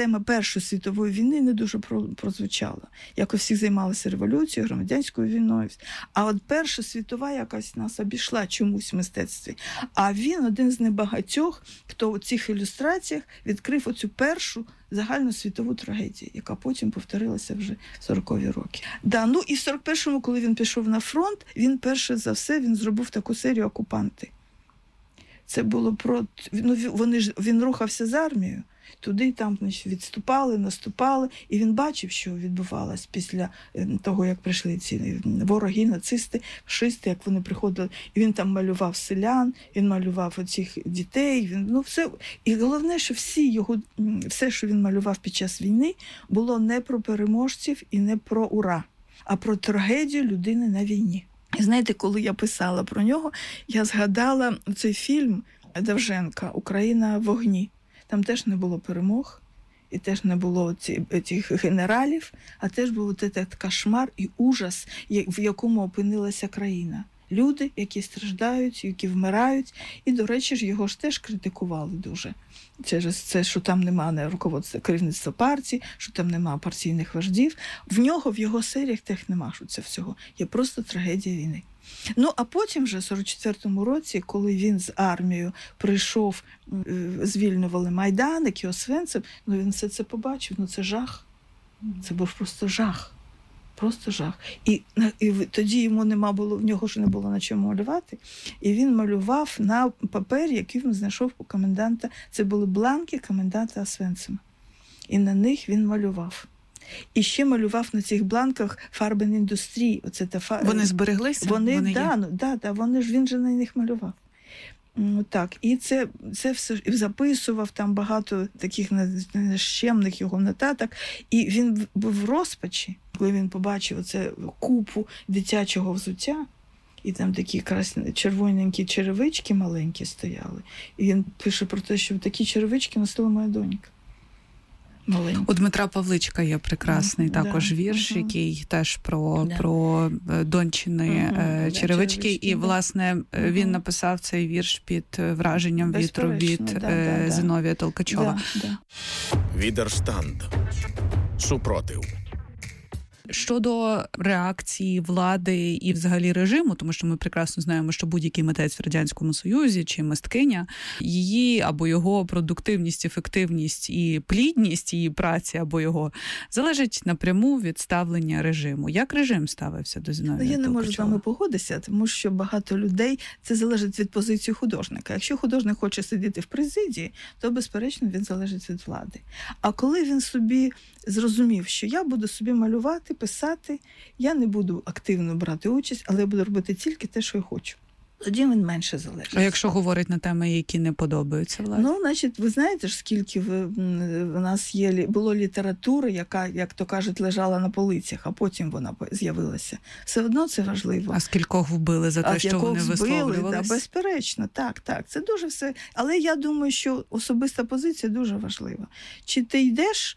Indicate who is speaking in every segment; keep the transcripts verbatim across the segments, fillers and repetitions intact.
Speaker 1: тема Першої світової війни не дуже прозвучала. Як всі займалися революцією, громадянською війною. А от Перша світова якась нас обійшла чомусь в мистецтві. А він один з небагатьох, хто у цих ілюстраціях відкрив оцю першу загальну світову трагедію, яка потім повторилася вже в сорокові роки. Да, ну і в сорок першому, коли він пішов на фронт, він перше за все він зробив таку серію «Окупанти». Це було про... Ну, вони ж, він рухався з армією, туди там, значить, відступали, наступали, і він бачив, що відбувалось після того, як прийшли ці вороги, нацисти, фашисти, як вони приходили. І він там малював селян, він малював оцих дітей. Він, ну, все. І головне, що всі його, все, що він малював під час війни, було не про переможців і не про ура, а про трагедію людини на війні. І знаєте, коли я писала про нього, я згадала цей фільм Довженка «Україна в вогні». Там теж не було перемог, і теж не було цих генералів, а теж був цей кошмар і ужас, в якому опинилася країна. Люди, які страждають, які вмирають. І, до речі, ж його ж теж критикували дуже. Через це, що там немає руководства керівництва партії, що там немає партійних вождів. В нього, в його серіях теж нема що це всього. Є просто трагедія війни. Ну, а потім вже в сорок четвертому році, коли він з армією прийшов, звільнювали Майданик і Освенцим, ну він все це побачив, ну це жах. Це був просто жах. Просто жах. І, і тоді йому нема було, в нього ж не було на чому малювати. І він малював на папері, який він знайшов у коменданта. Це були бланки коменданта Освенцима. І на них він малював. І ще малював на цих бланках фарбен індустрії. Оце та фар...
Speaker 2: Вони збереглися?
Speaker 1: Вони,
Speaker 2: вони
Speaker 1: да, ну, да, да, вони ж, він же на них малював. Так, і це, це все записував, там багато таких нещемних його нотаток. І він був в розпачі, коли він побачив оце купу дитячого взуття, і там такі красні червоненькі черевички маленькі стояли. І він пише про те, що такі черевички носила моя донька. Маленькі.
Speaker 2: У Дмитра Павличка є прекрасний mm, також да, вірш, uh-huh. який теж про, да. про дончини uh-huh. черевички. Да, і, власне, uh-huh. він написав цей вірш під враженням вітру від да, да, Зіновія Толкачова.
Speaker 1: Да, да.
Speaker 3: Відерштанд. Супротив.
Speaker 2: Щодо реакції влади і взагалі режиму, тому що ми прекрасно знаємо, що будь-який митець в Радянському Союзі чи мисткиня, її або його продуктивність, ефективність і плідність її праці або його залежить напряму від ставлення режиму. Як режим ставився до Зіновія Толкачова?
Speaker 1: Я не можу з вами погодитися, тому що багато людей, це залежить від позиції художника. Якщо художник хоче сидіти в президії, то, безперечно, він залежить від влади. А коли він собі зрозумів, що я буду собі малювати, писати, я не буду активно брати участь, але я буду робити тільки те, що я хочу. Тоді він менше залежить.
Speaker 2: А якщо говорить на теми, які не подобаються владі?
Speaker 1: Ну, значить, ви знаєте ж, скільки в, в нас є, було літератури, яка, як то кажуть, лежала на полицях, а потім вона з'явилася. Все одно це важливо.
Speaker 2: А скількох вбили за те,
Speaker 1: а
Speaker 2: що вони висловлювалися?
Speaker 1: Да, безперечно, так, так. Це дуже все. Але я думаю, що особиста позиція дуже важлива. Чи ти йдеш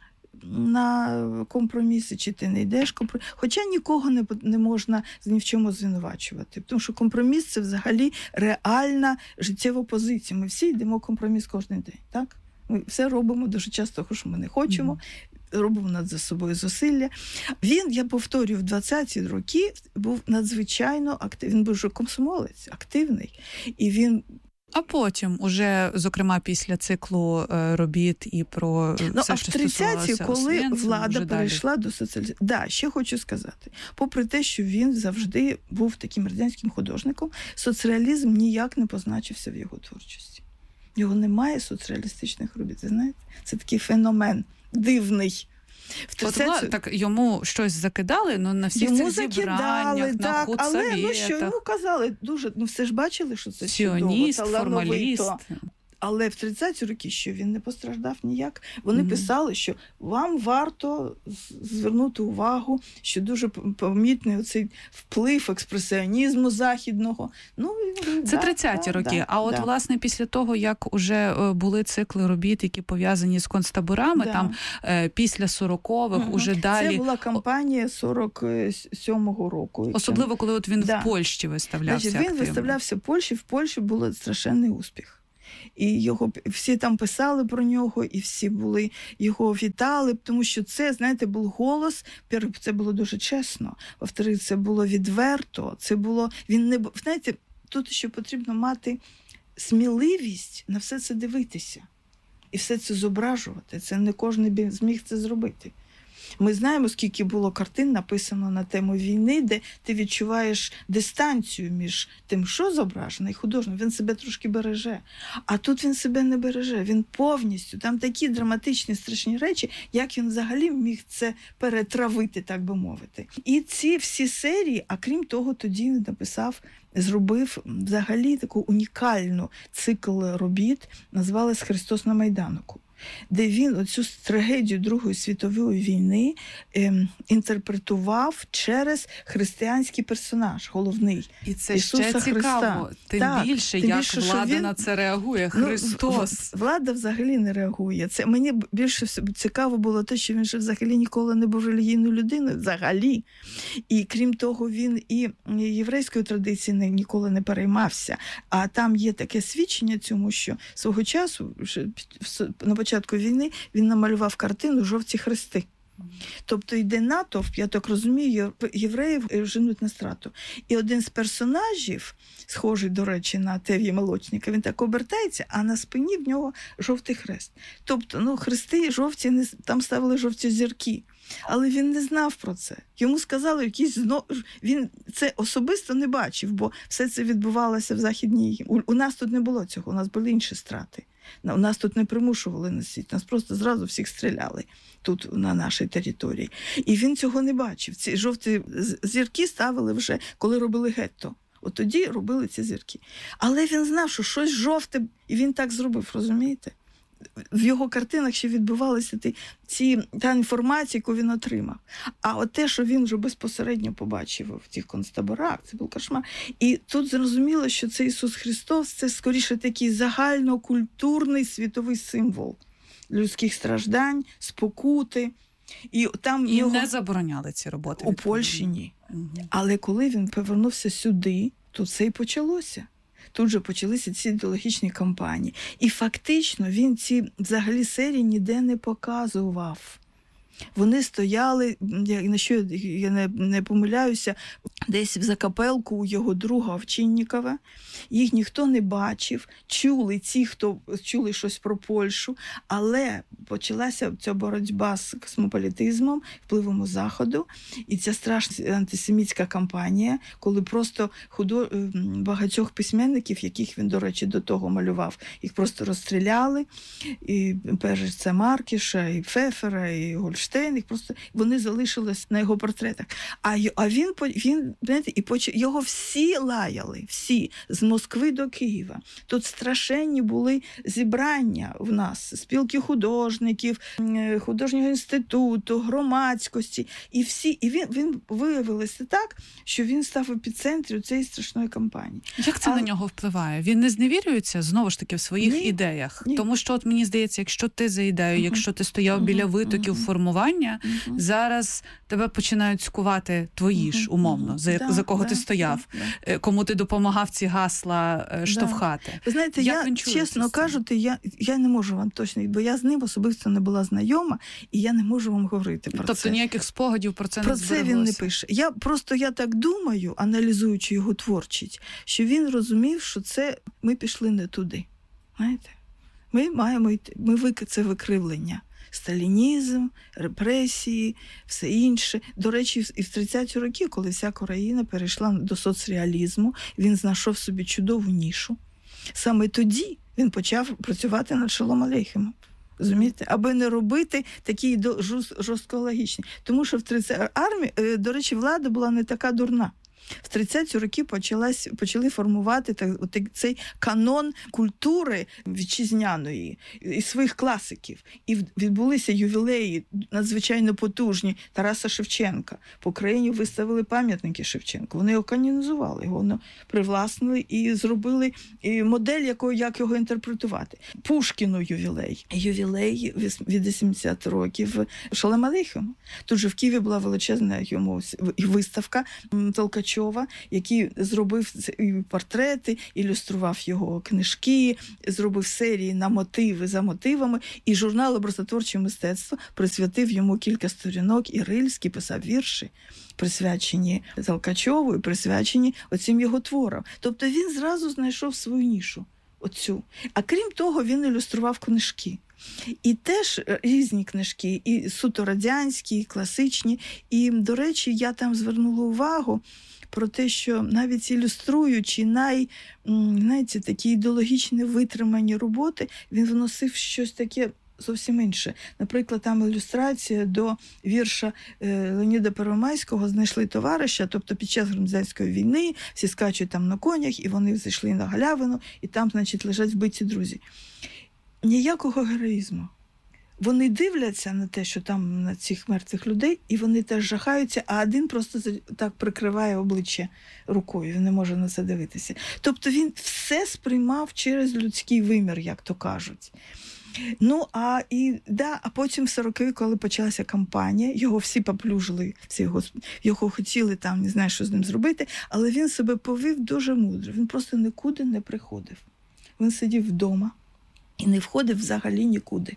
Speaker 1: на компроміси, чи ти не йдеш компроміси. Хоча нікого не, не можна ні в чому звинувачувати. Тому що компроміс – це взагалі реальна життєва позиція. Ми всі йдемо компроміс кожен день, так? Ми все робимо дуже часто, того, що ми не хочемо, mm-hmm. робимо над за собою зусилля. Він, я повторюю, в двадцяті роки був надзвичайно активний. Він був вже комсомолець, активний. І він
Speaker 2: А потім, уже, зокрема, після циклу робіт і про
Speaker 1: ну,
Speaker 2: все,
Speaker 1: а
Speaker 2: що
Speaker 1: в тридцяті, коли
Speaker 2: Освенцим,
Speaker 1: влада перейшла до соціалізації. Да, ще хочу сказати. Попри те, що він завжди був таким радянським художником, соціалізм ніяк не позначився в його творчості. Його немає соціалістичних робіт, ви знаєте? Це такий феномен дивний.
Speaker 2: В тридцяті... Так йому щось закидали, ну на всіх
Speaker 1: йому
Speaker 2: цих зібраннях, на худсоветах.
Speaker 1: Але ну, що йому казали, дуже, ну все ж бачили, що це
Speaker 2: сіоніст,
Speaker 1: чудово,
Speaker 2: формаліст.
Speaker 1: Але в тридцяті роки, що він не постраждав ніяк. Вони mm-hmm. писали, що вам варто звернути увагу, що дуже помітний оцей вплив експресіонізму західного. Ну,
Speaker 2: це
Speaker 1: да,
Speaker 2: тридцяті
Speaker 1: да,
Speaker 2: роки.
Speaker 1: Да,
Speaker 2: а от,
Speaker 1: да.
Speaker 2: власне, після того, як уже були цикли робіт, які пов'язані з концтаборами, да. там е, після сорокових, mm-hmm. уже далі...
Speaker 1: Це була кампанія сорок сьомого року.
Speaker 2: Особливо, коли от він
Speaker 1: да.
Speaker 2: в Польщі виставлявся
Speaker 1: Значить, він
Speaker 2: активно.
Speaker 1: виставлявся в Польщі, в Польщі був страшенний успіх. і його всі там писали про нього, і всі були його вітали, тому що це, знаєте, був голос, це було дуже чесно, повторюю, це було відверто, це було, він не, знаєте, тут ще потрібно мати сміливість на все це дивитися і все це зображувати. Це не кожен зміг це зробити. Ми знаємо, скільки було картин написано на тему війни, де ти відчуваєш дистанцію між тим, що зображено, і художник. Він себе трошки береже. А тут він себе не береже. Він повністю, там такі драматичні, страшні речі, як він взагалі міг це перетравити, так би мовити. І ці всі серії, а крім того, тоді він написав, зробив взагалі таку унікальну цикл робіт, назвалась «Христос на Майданку», де він оцю трагедію Другої світової війни ем, інтерпретував через християнський персонаж, головний.
Speaker 2: І це
Speaker 1: Ісуса
Speaker 2: ще цікаво.
Speaker 1: Христа.
Speaker 2: Тим
Speaker 1: так,
Speaker 2: більше,
Speaker 1: тим
Speaker 2: як
Speaker 1: більше,
Speaker 2: влада
Speaker 1: він...
Speaker 2: на це реагує. Христос.
Speaker 1: Ну, влада взагалі не реагує. Це мені більше цікаво було те, що він же взагалі ніколи не був релігійною людиною. Взагалі. І крім того, він і єврейської традиції ніколи не переймався. А там є таке свідчення цьому, що свого часу, на початку війни, він намалював картину «Жовті хрести». Тобто йде натовп, я так розумію, євреїв женуть на страту. І один з персонажів, схожий, до речі, на Тев'є Молочника, він так обертається, а на спині в нього жовтий хрест. Тобто, ну, хрести жовті, там ставили жовті зірки. Але він не знав про це. Йому сказали якісь знову. Він це особисто не бачив, бо все це відбувалося в Західній. У, у нас тут не було цього, у нас були інші страти. У нас тут не примушували носити, нас просто зразу всіх стріляли тут, на нашій території. І він цього не бачив. Ці жовті зірки ставили вже, коли робили гетто. От тоді робили ці зірки. Але він знав, що щось жовте, і він так зробив, розумієте? В його картинах ще відбувалися ті, ці, та інформація, яку він отримав. А от те, що він вже безпосередньо побачив в тих концтаборах, це був кошмар. І тут зрозуміло, що це Ісус Христос, це скоріше такий загальнокультурний світовий символ людських страждань, спокути. І, там
Speaker 2: і
Speaker 1: його...
Speaker 2: не забороняли ці роботи?
Speaker 1: У Польщі ні.
Speaker 2: Угу.
Speaker 1: Але коли він повернувся сюди, то це і почалося. Тут же почалися ці ідеологічні кампанії. І фактично він ці взагалі серії ніде не показував. Вони стояли, на що я не, не помиляюся, десь в закапелку у його друга Овчиннікова. Їх ніхто не бачив, чули ті, хто чули щось про Польщу, але почалася ця боротьба з космополітизмом, впливом Заходу, і ця страшна антисемітська кампанія, коли просто худо... багатьох письменників, яких він, до речі, до того малював, їх просто розстріляли, і перш це Маркіша, і Пфефера, і Гольштейн, їх просто вони залишились на його портретах. А, а він, він знаєте, і поч... його всі лаяли, всі, з Москви до Києва. Тут страшенні були зібрання в нас, спілки художників, художнього інституту, громадськості. І всі, і він, він виявилося так, що він став в епіцентрі цієї страшної кампанії.
Speaker 2: Як це а... на нього впливає? Він не зневірюється, знову ж таки, в своїх ні, ідеях? Ні. Тому що, от мені здається, якщо ти за ідею, uh-huh. якщо ти стояв uh-huh. біля витоків uh-huh. формування, uh-huh. зараз тебе починають скувати твої uh-huh. ж, умовно, за, да, за кого да, ти стояв, да, кому ти допомагав ці гасла штовхати.
Speaker 1: Да. Ви знаєте,
Speaker 2: Як
Speaker 1: я, чесно кажучи, я, я не можу вам точно, бо я з ним особисто не була знайома, і я не можу вам говорити про
Speaker 2: тобто,
Speaker 1: це.
Speaker 2: Тобто ніяких спогадів про це
Speaker 1: про
Speaker 2: не збереглося?
Speaker 1: Про це він не пише. Я просто, я так думаю, аналізуючи його творчість, що він розумів, що це ми пішли не туди. Знаєте? Ми маємо йти, ми вик... це викривлення. Сталінізм, репресії, все інше. До речі, і в тридцяті роки, коли вся країна перейшла до соцреалізму, він знайшов собі чудову нішу. Саме тоді він почав працювати над Шолом Алейхемом. Розумієте? Аби не робити такі жорсткологічні. Тому що в тридцятій армії, до речі, влада була не така дурна. В тридцяті роки почалась, почали формувати так, от, цей канон культури вітчизняної і своїх класиків. І відбулися ювілеї надзвичайно потужні Тараса Шевченка. По країні виставили пам'ятники Шевченку. Вони його канонізували, його привласнили і зробили модель, якою, як його інтерпретувати. Пушкіну ювілей. Ювілей від вісімдесят років Шолом Алейхему. Тут же в Києві була величезна йому виставка Толкачова. Толкачова, який зробив і портрети, ілюстрував його книжки, зробив серії на мотиви за мотивами, і журнал «Образотворче мистецтво» присвятив йому кілька сторінок, і Рильський писав вірші, присвячені Толкачову і присвячені оцим його творам. Тобто він зразу знайшов свою нішу, оцю. А крім того, він ілюстрував книжки. І теж різні книжки, і суто радянські, і класичні. І, до речі, я там звернула увагу про те, що навіть ілюструючи най, знаєте, такі ідеологічно витримані роботи, він вносив щось таке зовсім інше. Наприклад, там ілюстрація до вірша Леоніда Первомайського «Знайшли товариша», тобто під час громадянської війни всі скачуть там на конях, і вони зайшли на галявину, і там, значить, лежать вбиті друзі. Ніякого героїзму. Вони дивляться на те, що там на цих мертвих людей, і вони теж жахаються, а один просто так прикриває обличчя рукою, він не може на це дивитися. Тобто він все сприймав через людський вимір, як то кажуть. Ну, а, і, да, а потім в сорокові, коли почалася кампанія, його всі поплюжили, всі його, його хотіли там, не знаю, що з ним зробити, але він себе повів дуже мудро. Він просто нікуди не приходив. Він сидів вдома і не входив взагалі нікуди.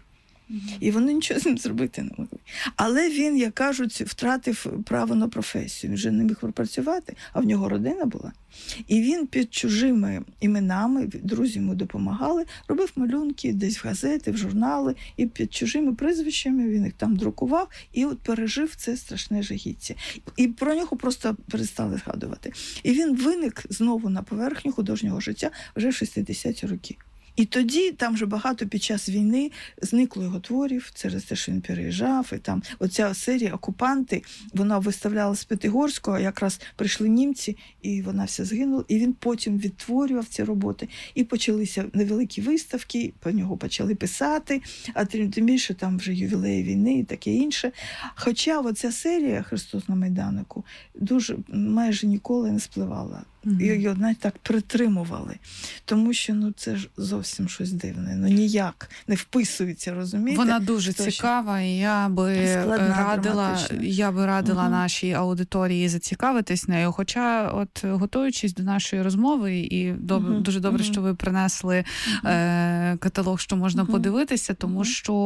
Speaker 1: І вони нічого з ним зробити не могли. Але він, як кажуть, втратив право на професію. Він вже не міг працювати, а в нього родина була. І він під чужими іменами, друзі йому допомагали, робив малюнки десь в газети, в журнали, і під чужими прізвищами він їх там друкував, і от пережив це страшне жахіття. І про нього просто перестали згадувати. І він виник знову на поверхню художнього життя вже в шістдесяті роки. І тоді там вже багато під час війни зникло його творів через те, що він переїжджав. І там оця серія «Окупанти», вона виставлялась з П'ятигорського, якраз прийшли німці, і вона вся згинула. І він потім відтворював ці роботи. І почалися невеликі виставки, по нього почали писати, а тим більше там вже ювілеї війни і таке інше. Хоча оця серія «Христос на Майданику» дуже майже ніколи не спливала. Mm-hmm. І його навіть так притримували. Тому що ну, це ж зовсім щось дивне. Ну ніяк не вписується, розумієте?
Speaker 2: Вона дуже Хто цікава, і я би Складна, радила, я би радила uh-huh. нашій аудиторії зацікавитись нею. Хоча, от готуючись до нашої розмови, і доб... uh-huh. дуже добре, uh-huh. що ви принесли uh-huh. е- каталог, що можна uh-huh. подивитися, тому uh-huh.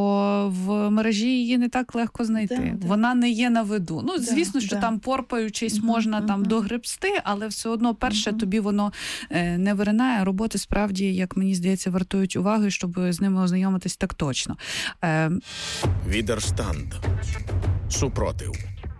Speaker 2: що в мережі її не так легко знайти. Да, Вона да. не є на виду. Ну, звісно, да, що да. там порпаючись uh-huh. можна uh-huh. там догребсти, але все одно перше, uh-huh. тобі воно е, не виринає. Роботи справді, як мені здається, вартують уваги, щоб з ними ознайомитись так точно. Е...
Speaker 3: Відерштанд. Супротив.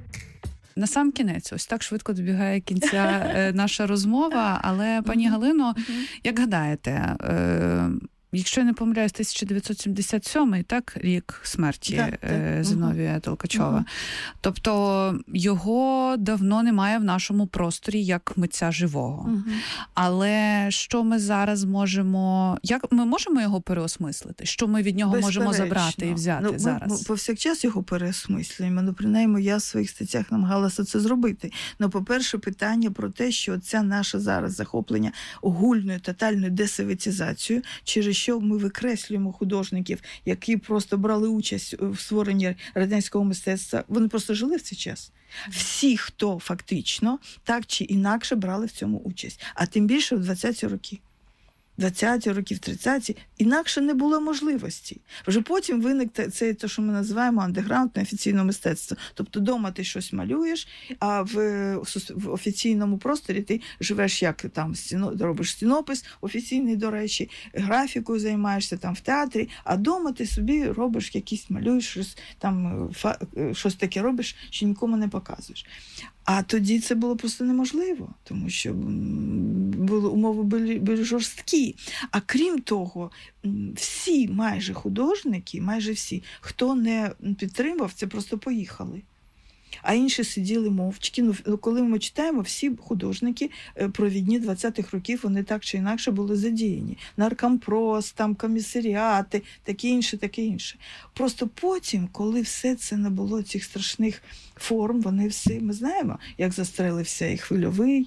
Speaker 2: На сам кінець, ось так швидко добігає кінця е, наша розмова, але, пані Галино, як гадаєте, е, якщо я не помиляюсь, тисяча дев'ятсот сімдесят сьомий, так, рік смерті так, е, так. Зіновія uh-huh. Толкачова. Uh-huh. Тобто його давно немає в нашому просторі як митця живого. Uh-huh. Але що ми зараз можемо... Як ми можемо його переосмислити? Що ми від нього можемо забрати і взяти ну, зараз?
Speaker 1: Ми повсякчас його переосмислюємо. Ну, принаймні, я в своїх статтях намагалася це зробити. Ну, по-перше, питання про те, що це наше зараз захоплення огульною, тотальною десоветизацією, через що ми викреслюємо художників, які просто брали участь в створенні радянського мистецтва. Вони просто жили в цей час. Всі, хто фактично так чи інакше брали в цьому участь. А тим більше в двадцяті роки. двадцяті років, тридцяті, інакше не було можливості. Вже потім виник це, те, що ми називаємо андеграунд, неофіційне мистецтво. Тобто вдома ти щось малюєш, а в, в офіційному просторі ти живеш, як там стіно, робиш стінопис, офіційний, до речі, графікою займаєшся там в театрі, а вдома ти собі робиш якісь, малюєш, щось, там, фа, щось таке робиш, що нікому не показуєш. А тоді це було просто неможливо, тому що були, умови були, були жорсткі. А крім того, всі майже художники, майже всі, хто не підтримав, це просто поїхали. А інші сиділи мовчки. Ну, коли ми читаємо, всі художники провідні двадцятих років, вони так чи інакше були задіяні. Наркомпрос, там комісаріати, таке інше, таке інше. Просто потім, коли все це не було цих страшних форм, вони всі, ми знаємо, як застрелився і Хвильовий,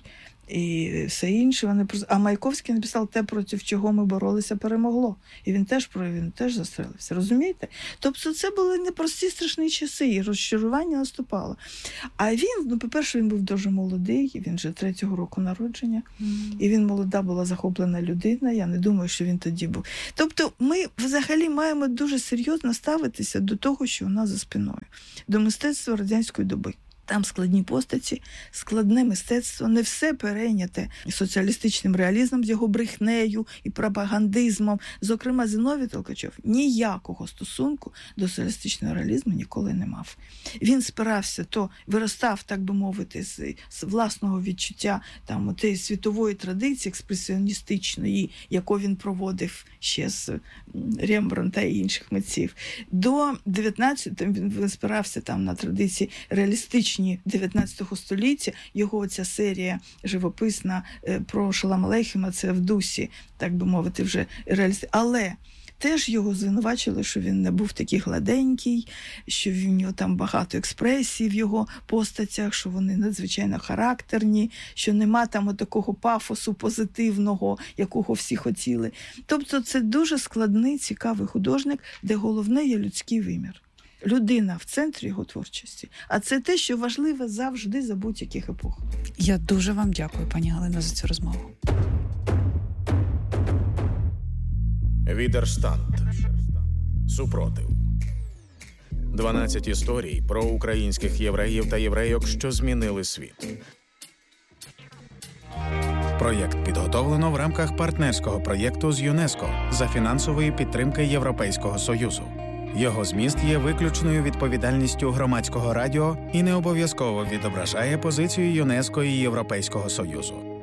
Speaker 1: і все інше. Вони просто... А Маяковський написав те, проти чого ми боролися, перемогло. І він теж він теж застрелився. Розумієте? Тобто це були непрості страшні часи, і розчарування наступало. А він, ну, по-перше, він був дуже молодий, він вже третього року народження, mm. і він молода була захоплена людина, я не думаю, що він тоді був. Тобто ми взагалі маємо дуже серйозно ставитися до того, що у нас за спиною, до мистецтва радянської доби. Там складні постаті, складне мистецтво, не все перейняте соціалістичним реалізмом з його брехнею і пропагандизмом. Зокрема, Зіновій Толкачов ніякого стосунку до соціалістичного реалізму ніколи не мав. Він спирався, то виростав, так би мовити, з, з власного відчуття там, тієї світової традиції експресіоністичної, яку він проводив ще з Рембрандта і інших митців. До дев'ятнадцятого він спирався там на традиції реалістичної дев'ятнадцятого століття, його ця серія живописна про Шолом Алейхема, це в дусі, так би мовити, вже реалісти. Але теж його звинувачили, що він не був такий гладенький, що в нього там багато експресій в його постатях, що вони надзвичайно характерні, що нема там такого пафосу позитивного, якого всі хотіли. Тобто це дуже складний, цікавий художник, де головне є людський вимір. Людина в центрі його творчості. А це те, що важливо завжди за будь-яких епох.
Speaker 2: Я дуже вам дякую, пані Галино, за цю розмову.
Speaker 3: Відерштанд. Супротив. дванадцять історій про українських євреїв та єврейок, що змінили світ. Проєкт підготовлено в рамках партнерського проєкту з ЮНЕСКО за фінансової підтримки Європейського Союзу. Його зміст є виключною відповідальністю Громадського радіо і не обов'язково відображає позицію ЮНЕСКО і Європейського Союзу.